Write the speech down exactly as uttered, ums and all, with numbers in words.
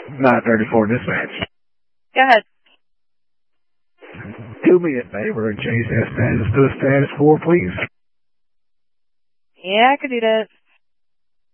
nine thirty-four dispatch. Go ahead. Do me a favor and change that status to a status four, please. Yeah, I could do that.